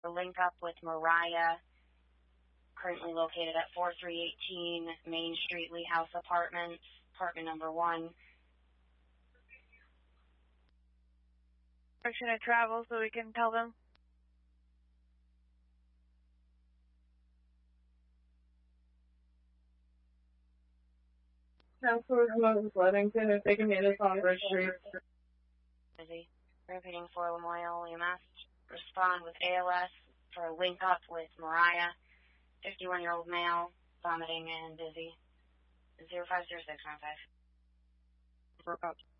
link up with Mariah, currently located at 4318 Main Street, Lee House Apartments, apartment number 1. Direction of travel so we can tell them. Counselor Moses Ludington, if they can meet us on Bridge Street. Busy. Repeating for Lamoille, you must respond with ALS for a link up with Mariah, 51-year-old male, vomiting and dizzy. 050695.